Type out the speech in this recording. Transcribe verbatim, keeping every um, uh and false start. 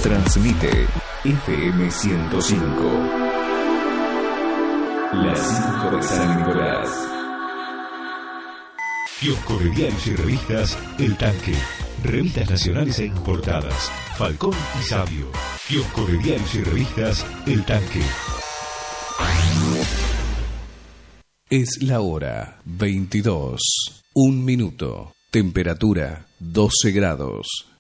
Transmite F M ciento cinco. Las cinco de San Nicolás. Kiosco de diarios y revistas El Tanque. Revistas nacionales e importadas. Falcón y Sabio. Kiosco de diarios y revistas El Tanque. Es la hora veintidós. Un minuto. Temperatura doce grados.